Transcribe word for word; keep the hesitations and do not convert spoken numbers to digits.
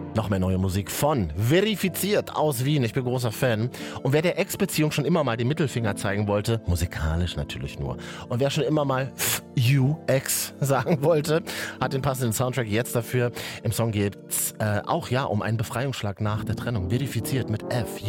Noch mehr neue Musik von Verifiziert aus Wien. Ich bin großer Fan. Und wer der Ex-Beziehung schon immer mal den Mittelfinger zeigen wollte, musikalisch natürlich nur, und wer schon immer mal F you Ex sagen wollte, hat den passenden Soundtrack jetzt dafür. Im Song geht's äh, auch ja um einen Befreiungsschlag nach der Trennung. Verifiziert mit F